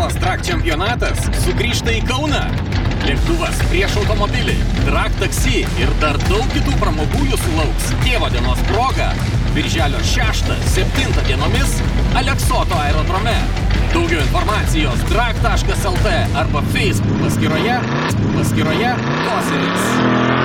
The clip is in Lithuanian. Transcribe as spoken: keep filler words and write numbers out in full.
Lietuvos drag čempionatas sugrįžta į Kauną. Lėktuvas prieš automobilį, drag taksi ir dar daug kitų pramogų jūsų lauks tėvo dienos proga. Birželio šeštą septintą dienomis Aleksoto aerodrome. Daugiau informacijos drag taškas lt arba Facebook paskyroje, paskyroje Koziris.